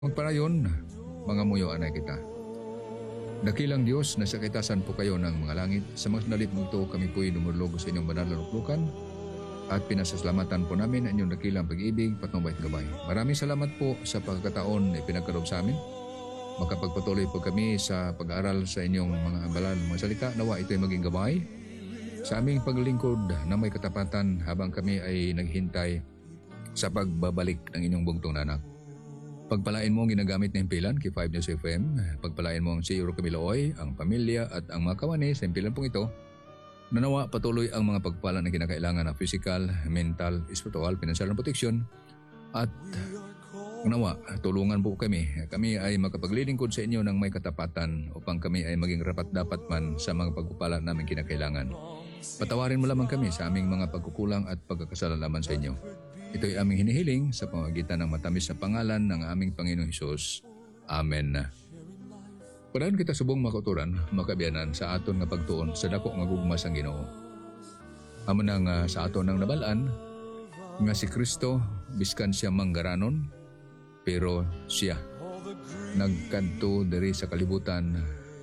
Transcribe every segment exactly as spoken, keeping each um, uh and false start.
Magparayon, mga muyo anay kita. Dakilang Diyos, nasa kaitasan po kayo ng mga langit. Sa mga sandalit mo ito, kami po'y dumulog sa inyong banal na luklukan at pinasasalamatan po namin ang inyong dakilang pag-ibig, patnubay at gabay. Maraming salamat po sa pagkakataon na pinagkaloob sa amin. Makapagpatuloy po kami sa pag-aaral sa inyong mga banal na mga salita. Nawa ito'y maging gabay sa aming paglingkod na may katapatan habang kami ay naghintay sa pagbabalik ng inyong bugtong na anak. Pagpalain mo ang ginagamit na himpilan kay five News F M. Pagpalain mo ang si Euro Camiloy, ang pamilya at ang mga kawani sa himpilan pong ito. Nanawa patuloy ang mga pagpala na kinakailangan ng physical, mental, spiritual, financial na protection. At nawa, tulungan po kami. Kami ay makapaglilingkod sa inyo ng may katapatan upang kami ay maging rapat-dapat man sa mga pagpapala namin kinakailangan. Patawarin mo lamang kami sa aming mga pagkukulang at pagkakasalalaman sa inyo. Ito'y aming hinihiling sa pamamagitan ng matamis na pangalan ng aming Panginoong Hesus. Amen. Padayon kita subong makuturan, makabiyanan sa aton nga pagtuon sa dako nga gugmas ang Ginoo. Amo nang uh, sa aton ang nabalaan nga si Kristo biskan siya manggaranon, pero siya nagkadto diri sa kalibutan,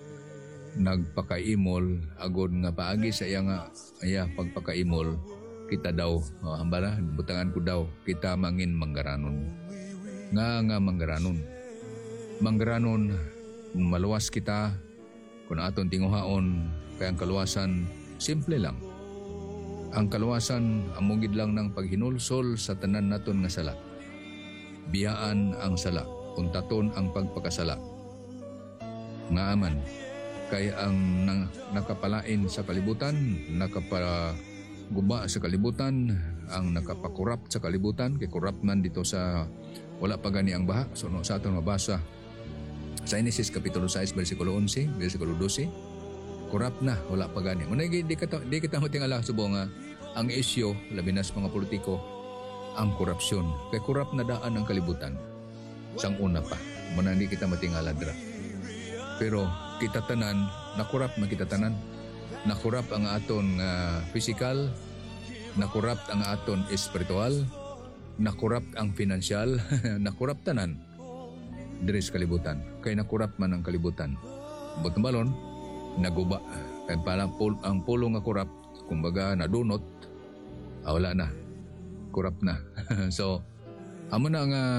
nagpakaimol agod nga paagi sa iya nga iya pagpakaimol. Kita daw, oh, hambala, butangan ko daw, kita mangin manggaranon. Nga nga manggaranon. Manggaranon, maluwas kita, kung aton tinguhaon, kaya ang kaluwasan, simple lang. Ang kaluwasan, amugid lang ng paghinulsol sa tanan naton nga sala. Biyaan ang sala, untaton ang pagpakasala. Nga aman, kaya ang nang, nakapalain sa kalibutan, nakapala guba sa kalibutan, ang nakapakurap sa kalibutan, kay kurap man dito sa wala pa gani ang baha. So no, sa aton mabasa sa Genesis Kapitulo six, versikulo eleven, versikulo twelve, kurap na, wala pa gani. Muna di kita, di kita matingala subong nga ang isyo, labi na sa mga politiko, ang korupsyon. Kay kurap na daan ang kalibutan. Sang una pa, muna di kita matingala dra. Pero kita tanan, nakurap man kita tanan. Nakurap ang aton uh, physical, nakurap ang aton spiritual, nakurap ang financial, nakurap tanan diri sa kalibutan. Kay nakurap man ang kalibutan. Butong balon, naguba. Kay palang pul ang pulo nga kurap, kumbaga nadunot, ah, wala na. Kurap na. So, amo na nga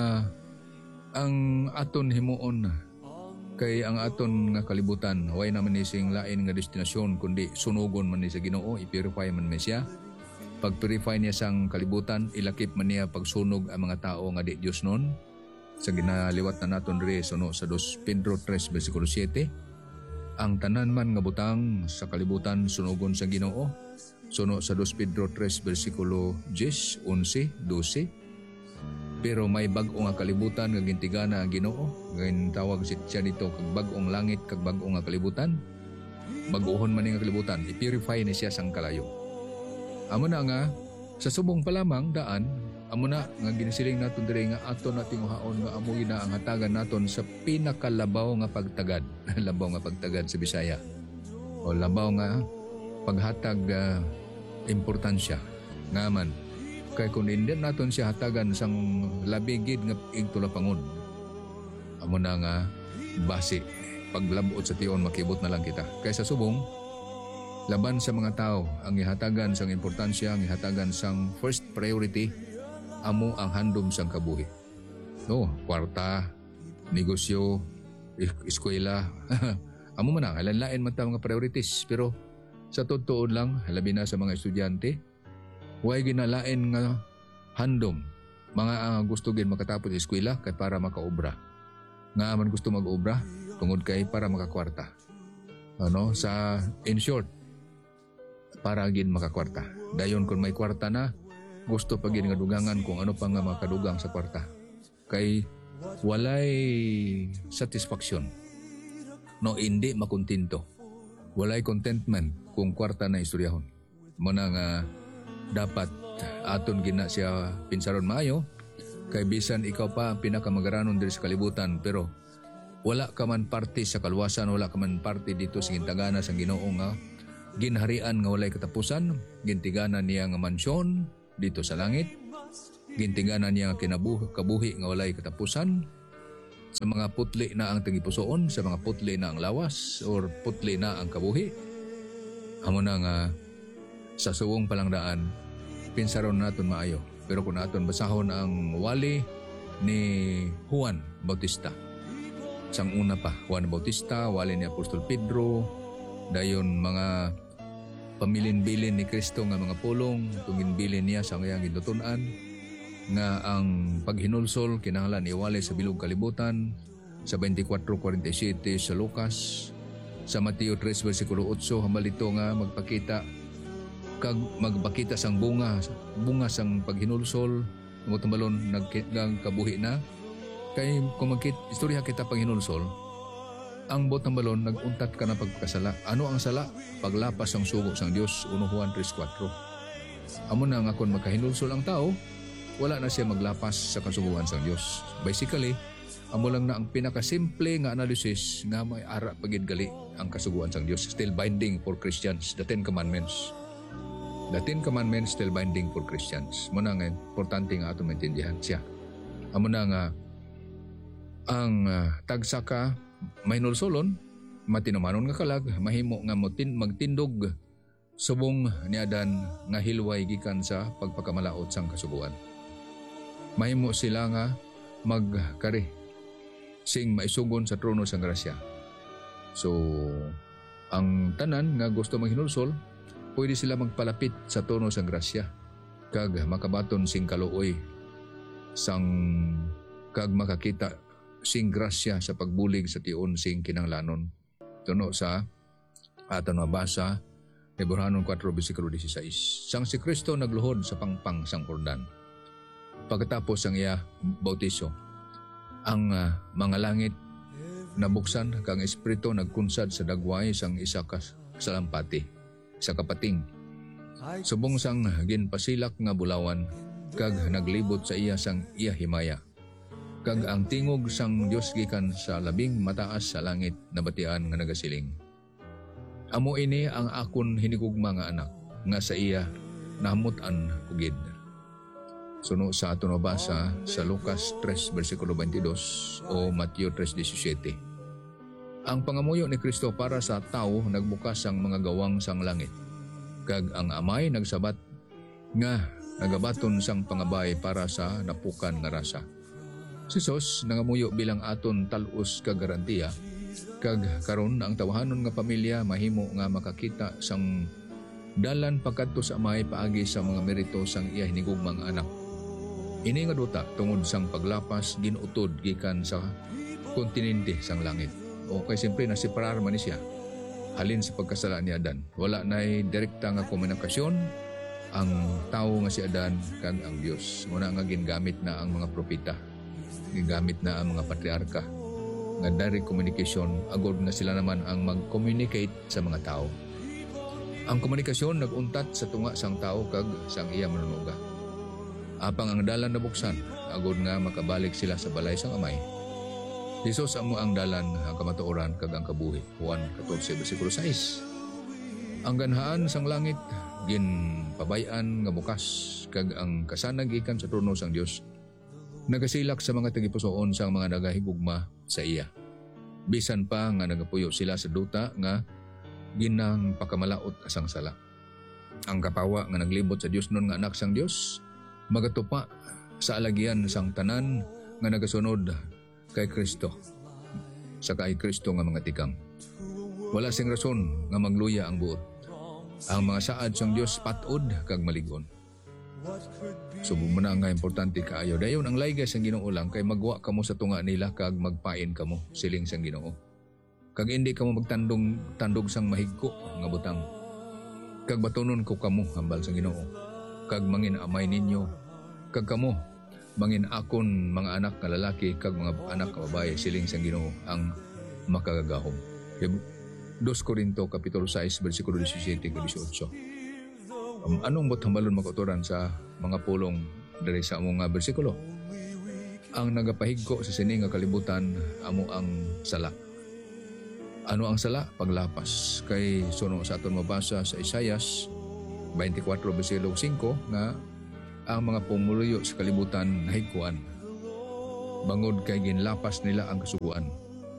ang aton himuon kay ang aton nga kalibutan, way naman ni sing lain nga destinasyon, kundi sunugon man ni sa Ginoo, i-purify man ni siya. Pag-purify niya sang kalibutan, ilakip man niya pagsunog ang mga tao nga di Dios nun. Sa ginaliwat na naton diri suno sa Dos Pedro three, versikulo seven, ang tanan man nga butang sa kalibutan sunugon sa Ginoo. Suno sa Dos Pedro three, versikulo ten, eleven, twelve. Pero may bag-o nga kalibutan nga gintigana ang Ginoo. Ngayon tawag siya dito kag bag-ong langit kag bag-o nga kalibutan. Bag-ohon man nga kalibutan, i-purify ni siya sang kalayo. Amo na nga sa subong pa lamang daan, amo na nga ginisiling naton diri nga aton na tinguhaon nga amoy na ang hatagan naton sa pinakalabaw nga pagtagad. Labaw nga pagtagad sa Bisaya. O labaw nga paghatag uh, importansya. Ngaman kay kung hindi naton siya hatagan sang labigid nga igtulapangod, amo na nga basi paglabot sa tiyon makibot na lang kita. Kay sa subong laban sa mga tao ang ihatagan sang importansya, ang ihatagan sang first priority, amo ang handom sang kabuhi. No, kwarta, negosyo, eskwela, amo man ang lain-lain man ta mga priorities. Pero sa totoo lang, labi na sa mga estudyante, way ginalain nga handom mga uh, gusto gin makatapos sa eskwela kay para makaobra. Nga man gusto mag-obra tungod kay para makakwarta. Ano, sa in short, para gin makakwarta. Dayon kung may kwarta na, gusto pa gin nga dugangan kung ano pa nga makadugang sa kwarta. Kay walay satisfaction. No, hindi makontinto. Walay contentment kung kwarta na istoryahon. Muna nga dapat aton gina siya pinsaron maayo, kay bisan ikaw pa ang pinakamagaranon diri sa kalibutan, pero wala ka man parte sa kaluwasan, wala ka man parte dito sa gintagana sa Ginoo nga ginharian nga walay katapusan, gintigana niya nga mansyon dito sa langit, gintigana niya nga kinabuhi kabuhi nga walay katapusan, Sa mga putli na ang tagipusoon, sa mga putli na ang lawas, or putli na ang kabuhi. Amo na nga, sa suwong palangdaan, pinsaron naton maayo. Pero kung naton basahon ang wali ni Juan Bautista. Sang una pa, Juan Bautista, wali ni Apostol Pedro, dayon mga pamilin-bilin ni Kristo nga mga pulong, tungin-bilin niya sa ngayang ginutunan, nga ang paghinulsol kinahanglan iwalay sa bilog kalibutan, sa twenty-four forty-seven sa Lucas, sa Mateo three versikulo eight hambal ito nga magpakita kag magpakita sang bunga bunga sang paghinulsol mo tambalon nagkitgang kabuhi na kay kung magkit istorya kita paghinulsol ang botang balon naguntat ka na pagkasala. Ano ang sala? Paglapas ang sugo sang Dios. First Juan three four. Amo na nga kung magkahinulsol ang tao, wala na siya maglapas sa kasuguan sang Dios. Basically, amo lang na ang pinakasimple nga analysis nga may ara pagid gali ang kasuguan sang Dios. Still binding for Christians, the Ten Commandments. The Ten Commandments still binding for Christians. Muna nga, importante nga ato maintindihan siya. Amo na nga, ang uh, tagsaka mahinulsolon, matinumanon nga kalag, mahimo nga motin, magtindog subong ni Adan nga hilway gikan sa pagpakamalaot sang kasuguan. Mahimo sila nga magkari sing maisugon sa trono sang grasya. So, ang tanan nga gusto maghinulsol, pwede sila magpalapit sa trono sang grasya kag makabaton sing kaluoy sang kag makakita sing grasya sa pagbulig sa tion sing kinanglanon. Tuno sa aton mabasa Hebrehanon four versikulo sixteen. Sang si Kristo nagluhod sa pangpang sang Jordan. Pagkatapos ang iya bautiso, ang uh, mga langit nabuksan kang espiritu nagkunsad sa dagway sang isa ka salampati, sa kapating. Subong sang ginpasilak nga bulawan kag naglibot sa iya sang iya himaya. Kag ang tingog sang Dios gikan sa labing mataas sa langit nabatian nga nagasiling. Amo ini ang akon hinigugma nga anak nga sa iya nahamutan ugid. Suno sa aton mabasa sa Lucas three versikulo twenty-two o Mateo three seventeen. Ang pangamuyo ni Kristo para sa tao nagbukas ang mga gawang sang langit. Kag ang amay nagsabat nga nagabaton sang pangabay para sa napukan nga rasa. Si Sos nangamuyo bilang aton talos kag garantiya kag karon ang tawahanon nga pamilya mahimo nga makakita sang dalan pagkadto sa amay paagi sa mga merito sang iya hinigugmang anak. Ini nga duta tungod sang paglapas ginuutod gikan sa kontinente sang langit. O kay siyempre nasiparar man ni siya halin sa pagkasala ni Adan. Wala na'y direkta nga komunikasyon ang tao nga si Adan kag ang Dios. Muna nga gingamit na ang mga propeta. Gingamit na ang mga patriarka nga direct communication agod na sila naman ang mag-communicate sa mga tao. Ang komunikasyon naguntat sa tunga sang tao kag sang iya manunuga. Apang ang dalan nabuksan agod nga makabalik sila sa balay sang amay. Jesus amo ang dalan ang kamatuoran kag ang kabuhi. Juan fourteen versikulo six. Ang ganhaan sang langit gin pabayan nga bukas kag ang kasanag gikan sa trono sang Dios nagasilak sa mga tagipusoon sang mga nagahigugma sa iya. Bisan pa nga nagapuyo sila sa duta nga ginang pakamalaot asang sala. Ang kapawa nga naglibot sa Dios nun nga anak sang Dios magatupa sa alagyan sang tanan nga nagasunod kay Kristo. Sa kay Kristo nga mga tikang. Wala sing rason nga magluya ang buot. Ang mga saad sang Dios patod kag maligon. So muna nga importante kaayo. Dayon ang laygas ang Ginoo lang kay magwa kamo sa tunga nila kag magpain kamo siling sang Ginoo. Kag hindi kamo magtandong tandog sang mahigko nga butang. Kag batunon ko kamo hambal sang Ginoo. Kag mangin amay ninyo. Kag kamo mangin akon mga anak nga lalaki kag mga anak nga babaye siling sang Ginoo ang makagagahom. Dos Corinto kapitulo six bersikulo seventeen hanggang eighteen. Um, anong bothambalon makuturan sa mga pulong dari sa among nga bersikulo? Ang nagapahigko sa sini nga kalibutan amo ang sala. Ano ang sala? Paglapas. Kay suno sa aton mabasa sa Isaias twenty-four versikulo five nga ang mga pumuluyo sa kalibutan nahigkuan. Bangod kay ginlapas nila ang kasuguan.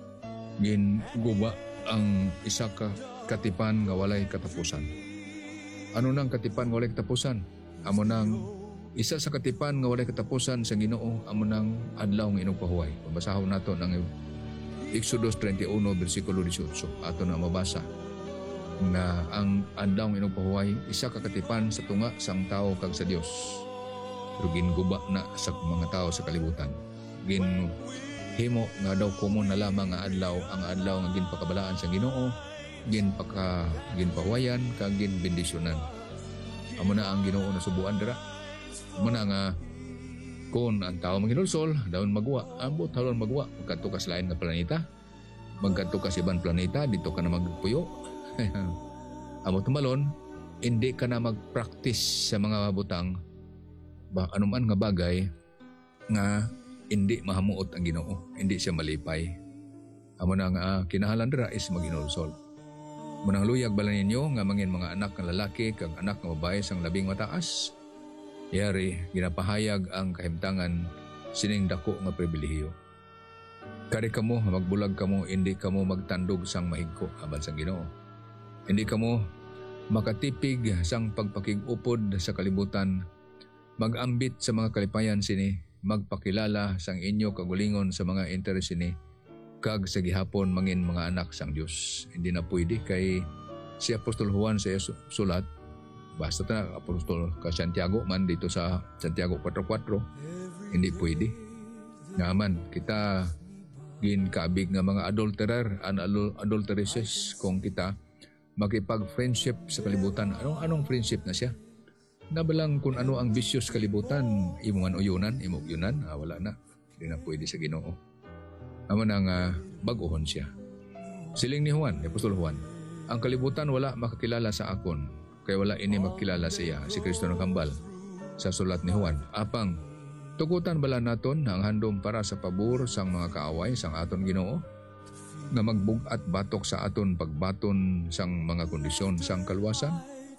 Ginguba ang isa ka katipan nga walay katapusan. Ano nang katipan nga walay katapusan? Amo nang isa sa katipan nga walay katapusan sa Ginoo, amo nang adlaw nga inupahuway. Pabasahon nato ng Exodus thirty-one bersikulo eighteen. Ato na mabasa na ang adlaw nga inupahuway isa ka katipan sa tunga sang tao kag sa Dios. Pero ginguba na sa mga tao sa kalibutan. Gin himo nga daw komon na lamang nga adlaw ang adlaw nga ginpakabalaan sa Ginoo, ginpaka ginpahuwayan kag ginbendisyonan. Amo na ang Ginoo na subuan dira. Amo na nga kung ang tao manginulsol, dayon magwa, ambot halon magwa, magkadto ka sa lain nga planeta, magkadto ka sa ibang planeta, dito ka na magpuyo. Amo tumalon, hindi ka na mag-practice sa mga butang ba anuman nga bagay nga hindi mahamuot ang Ginoo, hindi siya malipay. Amo na nga kinahanglan dira is maginulsol. Munang luyag bala ninyo nga mangin mga anak nga lalaki kag anak nga babae sang labing mataas. Yari ginapahayag ang kahimtangan sining dako nga pribilehiyo. Kari kamo magbulag kamo, hindi kamo magtandog sang mahigko aban sang Ginoo. Hindi kamo makatipig sang pagpakig-upod sa kalibutan, magambit sa mga kalipayan sini, magpakilala sang inyo kagulingon sa mga interes sini, kag sa gihapon mangin mga anak sang Dios. Hindi na pwede kay si Apostol Juan sa sulat, basta na Apostol ka Santiago man dito sa Santiago four four, hindi pwede. Naman kita gin kaabig nga mga adulterer and adulteresses kung kita makipag-friendship sa kalibutan. Anong anong friendship na siya? Nabalang kung ano ang vicious kalibutan, imo man uyunan, imo yunan, ah, wala na. Hindi na pwede sa Ginoo. Amo nang uh, baguhon siya. Siling ni Juan, ni Apostol Juan, ang kalibutan wala makakilala sa akon, kaya wala ini magkilala siya, si Kristo ng kambal. Sa sulat ni Juan, apang tugutan bala naton ang handom para sa pabor sang mga kaaway sang aton Ginoo, nga magbug-at batok sa aton pagbaton sang mga kondisyon sang kalwasan.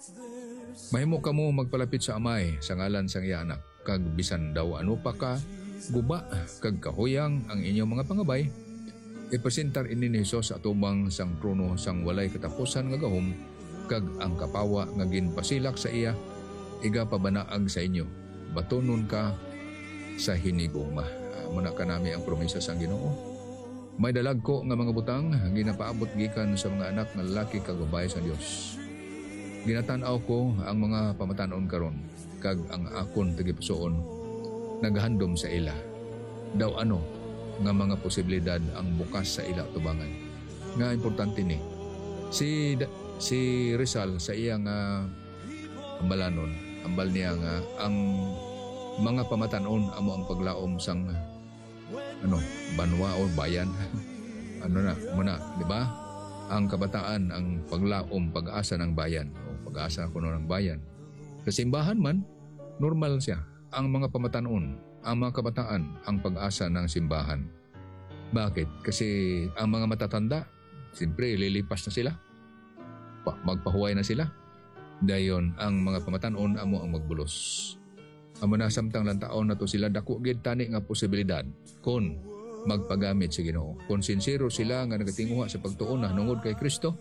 Mahimo kamo magpalapit sa Amay sa ngalan sang iya anak, kag bisan daw ano pa ka guba kag kahuyang ang inyong mga pangabay, ipresentar ini ni Hesus sa atubang sang trono sang walay katapusan nga gahom, kag ang kapawa nga ginpasilak sa iya igapabanaag sa inyo. Batonon ka sa hinigugma. Amo na kanami ang promesa sang Ginoo. May dalag ko nga mga butang ginapaabot gikan sa mga anak nga lalaki kag babae sa Dios. Ginatan-aw ko ang mga pamatanon karon, kag ang akon tagipusoon naghandom sa ila. Daw ano nga mga posibilidad ang bukas sa ila tubangan. Nga importante ni si si Rizal sa iya nga ambalanon, ambal niya nga ang mga pamatanon amo ang paglaom sang ano banwa o bayan. Ano na muna, di ba? Ang kabataan ang paglaom, pag-asa ng bayan o pag-asa kuno ng bayan. Sa simbahan man, normal siya. Ang mga pamatanon, ang mga kabataan, ang pag-asa ng simbahan. Bakit? Kasi ang mga matatanda, siyempre lilipas na sila. Pa, magpahuway na sila. Dayon, ang mga pamatanon, amo ang magbulos. Amo na samtang lang taon na to sila, dako gid tani nga posibilidad kung magpagamit sa Ginoo. Kung sincero sila nga nagatinguha sa pagtuon na nungod kay Kristo,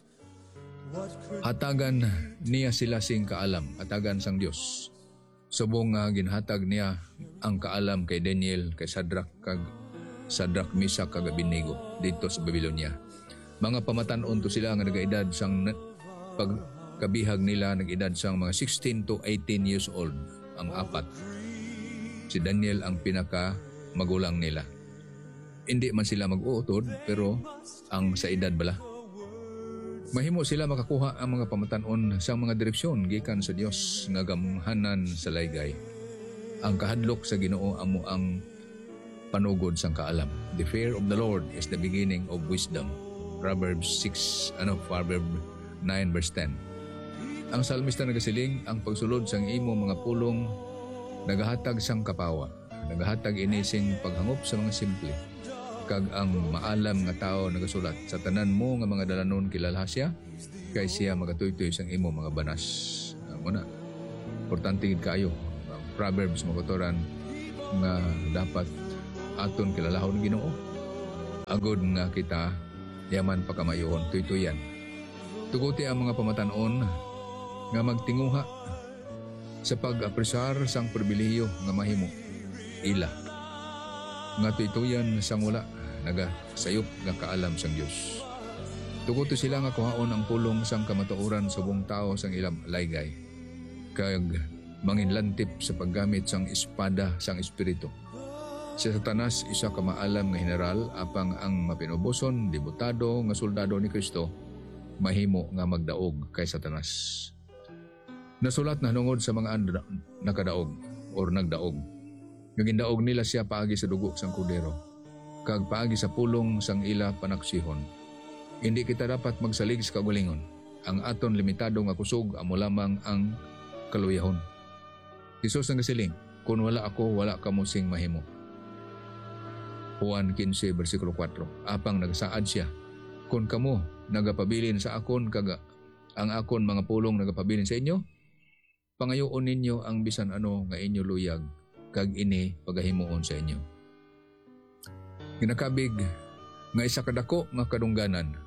hatagan niya sila sing kaalam, hatagan sang Dios. Subong nga ginhatag niya ang kaalam kay Daniel, kay Sadrak kag Sadrak, Misak kag Abednego dito sa Babylonia. Mga pamatanon to sila nga nagaedad sang pagkabihag nila, nag-edad sang mga sixteen to eighteen years old ang apat. Si Daniel ang pinaka magulang nila. Hindi man sila mag-uutod, pero ang sa edad bala. Mahimo sila makakuha ang mga pamatanon sa mga direksyon gikan sa Dios nga gamhanan sa laygay. Ang kahadlok sa Ginoo amo ang panugod sang kaalam. The fear of the Lord is the beginning of wisdom. Proverbs six, ano, Proverbs nine verse ten. Ang salmista nagasiling, ang pagsulod sang imo mga pulong nagahatag sang kapawa. Nagahatag ini sing paghangop sa mga simple. Kag ang maalam nga tao nagasulat, sa tanan mo nga mga dalanon kilala siya, kay siya magatuytoy sang imo mga banas. Amo na, importante gid kayo ang Proverbs makotoran nga dapat aton kilalahon Ginoo. Agod nga kita yaman pakamayoon tuytoyan. Tuguti ang mga pamatanon nga magtinguha sa pag-apresar sang pribilehiyo nga mahimo ila nga tuytoyan sang wala naga sayop nga kaalam sang Dios. Tuguti sila nga kuhaon ang pulong sang kamatuoran sa buong tao sang ilang laygay kag manginlantip sa paggamit sang espada sang espiritu. Si Satanas isa ka maalam nga general apang ang mapinubuson dibutado nga soldado ni Kristo mahimo nga magdaog kay Satanas. Nasulat na nungod sa mga and- nakadaog or nagdaog. Nagindaog nila siya paagi sa dugo sang kudero kag paagi sa pulong sang ila panaksihon. Hindi kita dapat magsalig sa kagulingon. Ang aton limitado nga kusog amo lamang ang kaluyahon. Jesus ang gasiling, kung wala ako, wala ka musing mahimo. Juan fifteen versikulo four. Apang nagsaad siya, kung kamo nagapabilin sa akon kaga ang akon mga pulong nagapabilin sa inyo, pangayoon ninyo ang bisan ano nga inyo luyag kag ini pagahimuon sa inyo. Ginakabig nga isa kadako nga kadungganan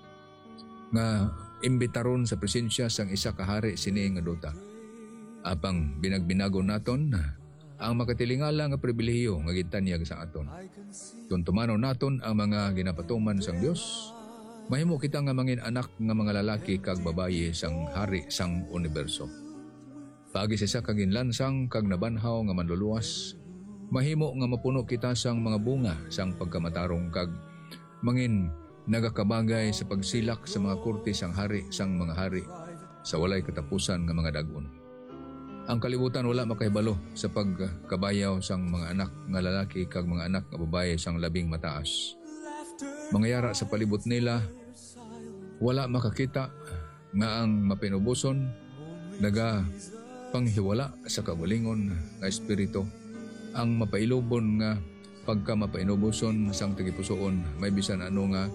nga imbitaron sa presensya sang isa ka hari sini nga duta. Apang binagbinago naton ang makatilingala nga pribilehiyo nga gintanyag sa aton. Tuntumanon naton ang mga ginapatuman sang Dios. Mahimo kita nga mangin anak nga mga lalaki kag babaye sang hari sang universo. Pagi sa kaginlansang kag nabanhaw nga manluluwas, mahimo nga mapuno kita sang mga bunga sang pagkamatarong kag mangin nagakabagay sa pagsilak sa mga kurte sang hari sang mga hari sa walay katapusan nga mga dagon. Ang kalibutan wala makahibalo sa pagkabayaw sang mga anak nga lalaki kag mga anak nga babaye sang labing mataas. Mga yara sa palibot nila wala makakita nga ang mapinubuson naga panghiwala sa kagulingon nga espiritu. Ang mapailubon nga pagka mapainubuson sang tagipusoon may bisan ano nga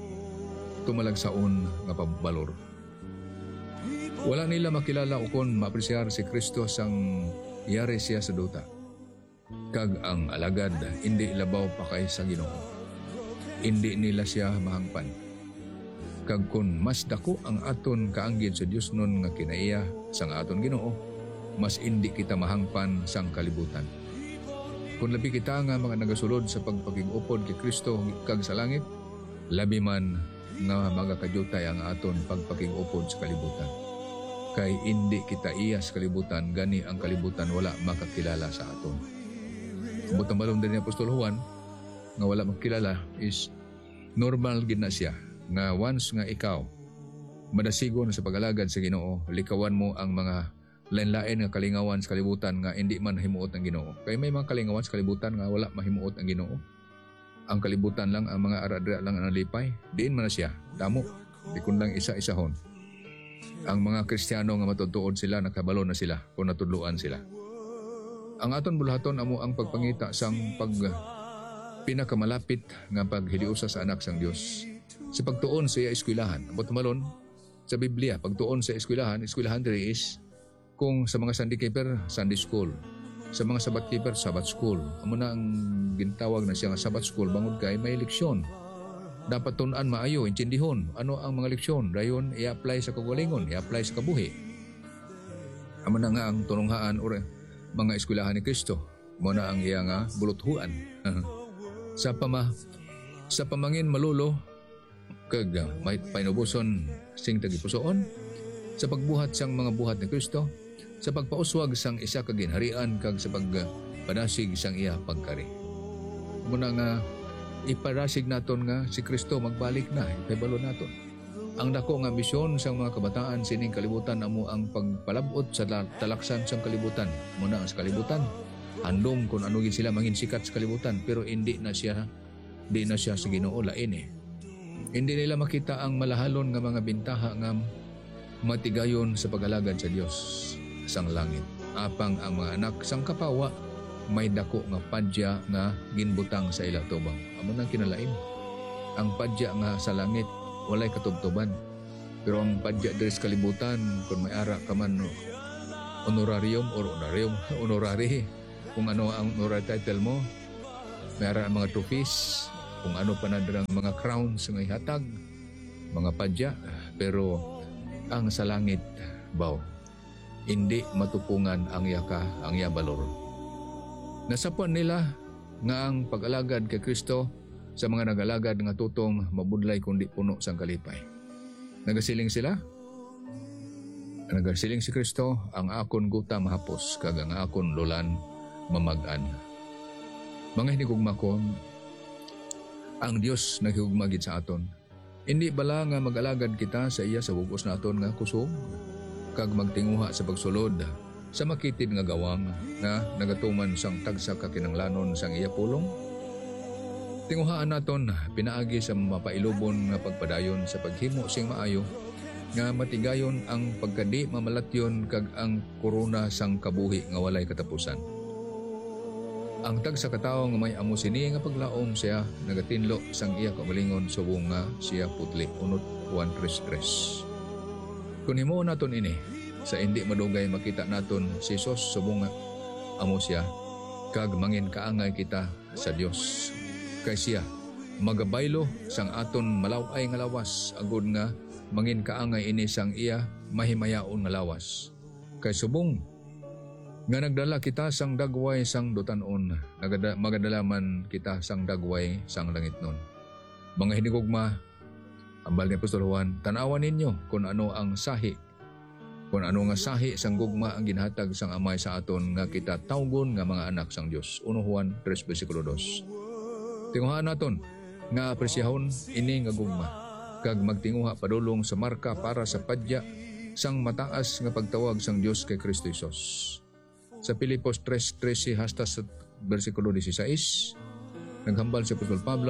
tumalagsaon nga pabalor. Wala nila makilala ukon maapresyar si Kristo sang yari siya sa duta. Kag ang alagad hindi labaw pa kay sa Ginoo. Hindi nila siya mahangpan. Kag kun mas dako ang aton kaanggid sa Dios nun nga kinaiya sang aton Ginoo, mas hindi kita mahangpan sang kalibutan. Kung labi kita nga mga nagasulod sa pagpakigupod kay Kristo kag sa langit, labi man nga magakadyutay ang aton pagpakigupod sa kalibutan. Kay hindi kita iya sa kalibutan, gani ang kalibutan wala makakilala sa aton. Butang balong din ni Apostol Juan, nga wala makilala is normal gid na siya, nga once nga ikaw madasigon sa pagalagad sa Ginoo, likawan mo ang mga lain-lain nga kalingawan sa kalibutan nga hindi man himuot ang Ginoo. Kay may mga kalingawan sa kalibutan nga wala mahimuot ang Ginoo. Ang kalibutan lang, ang mga aradra lang ang nalipay, diin man na siya, damo, di kun lang isa-isahon. Ang mga Kristiyano nga matutuod sila, nakabalo na sila kung natudluan sila. Ang aton bulahaton amo ang pagpangita sang pag pinakamalapit nga paghiliusa sa anak sang Dios. Sa pagtuon sa iya eskwelahan, abot malon sa Biblia, pagtuon sa eskwelahan, eskwelahan diri is kung sa mga Sunday keeper, Sunday school. Sa mga Sabbath keeper, Sabbath school. Amo na ang gintawag na siya nga Sabbath school, bangod kay may leksyon. Dapat tunan maayo, intindihon. Ano ang mga leksyon? Dayon, i-apply sa kagalingon, i-apply sa kabuhi. Amo na nga ang tununghaan o mga eskwelahan ni Kristo. Mo na ang iya nga buluthuan. sa pama sa pamangin malulo, kag may painubuson sing tagipusoon, sa pagbuhat sang mga buhat ni Kristo, sa pagpauswag sang isa ka ginharian kag sa pagpadasig sang iya pagkari. Muna nga iparasig naton nga si Kristo magbalik na, ipabalo naton. Ang dako nga misyon sang mga kabataan sining kalibutan amo ang pagpalabot sa talaksan sang kalibutan. Muna ang sa kalibutan, handom kung ano gid sila mangin sikat sa kalibutan, pero hindi na siya di na siya sa Ginoo lain eh. Hindi nila makita ang malahalon nga mga bintaha nga matigayon sa pagalagad sa Dios sang langit. Apang ang mga anak sang kapawa may dako nga padya nga ginbutang sa ila tubang. Amo nang kinalain. Ang padya nga sa langit walay katubtuban. Pero ang padya diri sa kalibutan kung may ara ka man no, honorarium or honorarium honorary kung ano ang honorary title mo, mayroon mga trophies, kung ano pa na darang mga crowns nga ihatag, mga padya, pero ang sa langit, baw, hindi matupungan ang yaka, ang yabalor. Nasapuan nila nga ang pag-alagad kay Kristo sa mga nag-alagad nga tutong mabudlay kundi puno sang kalipay. Nagasiling sila? Nagasiling si Kristo, ang akon guta mahapos, kag ang akon lulan mamag-an. Mga hinigugma ko, ang Dios naghigugmagid sa aton. Hindi bala nga mag-alagad kita sa iya sa bugos naton nga kusog, kag magtinguha sa pagsulod sa makitid nga gawang na nagatuman sang tagsa ka kinanglanon sang iya pulong. Tinguhaan naton pinaagi sa mapailubon nga pagpadayon sa paghimo sing maayo nga matigayon ang pagkadi mamalatyon kag ang korona sang kabuhi nga walay katapusan. Ang tagsa katawo nga may amo sini nga paglaom siya nagatinlo sang iya kamalingon subong nga siya putli unot one tres tres. Kung himo naton ini sa hindi madugay makita naton si Jesus subong nga amo siya kag mangin kaangay kita sa Dios kay siya magabaylo sang aton malaway nga lawas agud nga mangin kaangay ini sang iya mahimayaon nga lawas kay subong nga nagdala kita sang dagway sang dutanon, nagada, magadalaman kita sang dagway sang langit nun. Mga hinigugma, ambal ni Apostol Juan, tanawan ninyo kung ano ang sahi, kung ano nga sahi sang gugma ang ginhatag sang amay sa aton nga kita tawgon nga mga anak sang Dios. Uno Juan tres versikulo dos. Tinguhaan naton nga apresyahon ini nga gugma, kag magtinguha padulong sa marka para sa padya sang mataas nga pagtawag sang Dios kay Kristo Jesus. Sa Pilipos tres trese hasta sa versikulo dieciséis, naghambal si Apostol Pablo,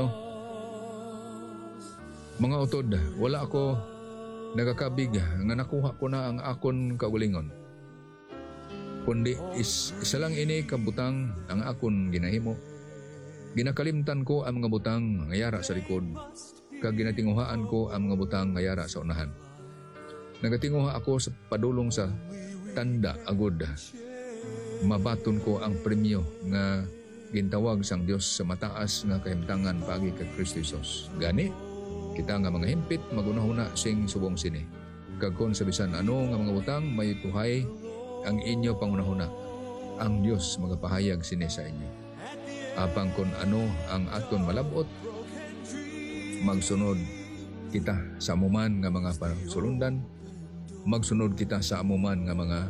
mga utod, wala ako nagakabig nga nakuha ko na ang akon kaugalingon. Kundi is, isa lang ini kabutang ang akon ginahimo. Ginakalimtan ko ang mga butang nga yara sa likod, kag ginatinguhaan ko ang mga butang nga yara sa unahan. Nagatinguha ako sa padulong sa tanda agud. Mabaton ko ang premyo nga gintawag sang Dios sa mataas nga kahimtangan pagi kay Kristo Jesus. Gani, kita nga mga himpit magunahuna sing subong sini. Kag kon sa bisan ano nga mga butang may tuhay ang inyo pangunahuna. Ang Dios magapahayag sini sa inyo. Apang kon ano ang aton malabot, magsunod kita sa amuman nga mga pagsulundan, magsunod kita sa amuman nga mga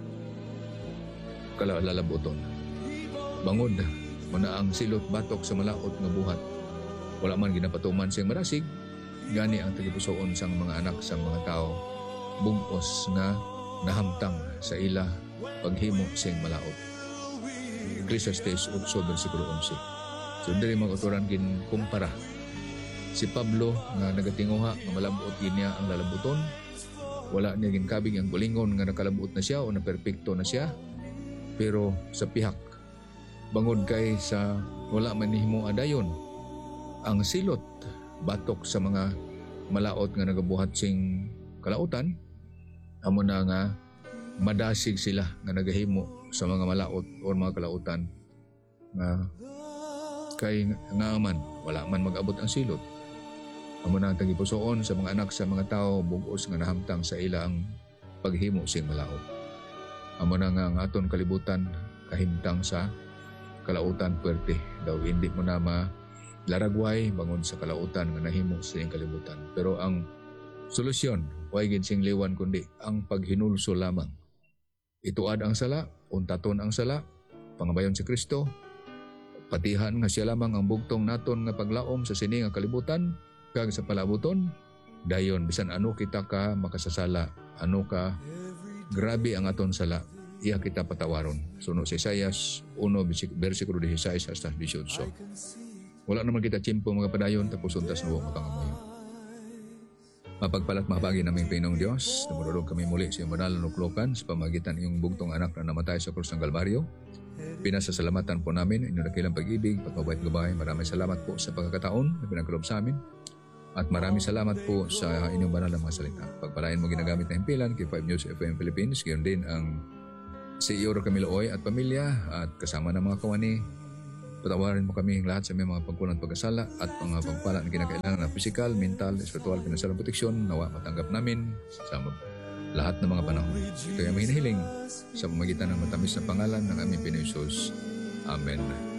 kalalabuton. Bangod, muna ang silot batok sa malaot nga buhat. Wala man ginapatuman siyang marasig, gani ang tagipusoon sang mga anak sang mga tao, bugos nga nahamtang sa ila paghimo siyang malaot. Ecclesiastes eight versikulo eleven. So dili mag-uturan kin kumpara. Si Pablo nga nagatinguha nga malabot niya ang lalabuton, wala niya ginkabig ang gulingon nga nakalabot na siya o na perpekto na siya. Pero sa pihak, bangod kay sa wala manihimo adayon, ang silot batok sa mga malaot nga nagabuhat sing kalautan, amo na nga madasig sila nga nagahimo sa mga malaot o mga kalautan nga kay nga man wala man mag-abot ang silot. Amo na ang tagipusoon sa mga anak sa mga tao bugos nga nahamtang sa ilang paghimo sing malaot. Amo na nga ang aton kalibutan kahimtang sa kalautan puwerte. Daw hindi mo na malaragway bangon sa kalautan nga nahimo sa iyong kalibutan. Pero ang solusyon, huwag gid sing liwan kundi ang paghinulso lamang. Ituad ang sala, untaton ang sala, pangabayon si Kristo, patihan nga siya lamang ang bugtong naton nga paglaom sa sini nga kalibutan, kag sa palabuton, dayon bisan ano kita ka makasasala, ano ka grabe ang aton sala, iya kita patawaron. Suno sa Isaias one versikulo dieciséis hasta eighteen. Wala naman kita tiyempo mga padayon tapos untas na huwag mapangamoy. Mapagpalat mapagi naming Panginoong Diyos, namurulog kami muli sa iyong banal na nuklokan sa pamagitan iyong bugtong anak na namatay sa krus ng Kalbaryo. Pinasasalamatan po namin inyong dakilang pag-ibig, pagkabait gabay. Maraming salamat po sa pagkakataon na pinagkaloob sa amin. At maraming salamat po sa inyong banal na mga salita. Pagpalain mo ginagamit na himpilan kay five News F M Philippines. Gayon din ang C E O Camilo Oy at pamilya at kasama ng mga kawani Patawarin mo kami lahat sa may mga pagkulang at pagkasala at mga pagpala na kinakailangan na physical, mental, spiritual, pinansyal, proteksyon. Nawa matanggap namin sa lahat ng mga panahon. Ito ay aming hinihiling sa pamagitan ng matamis na pangalan ng aming Pinoy Jesus. Amen.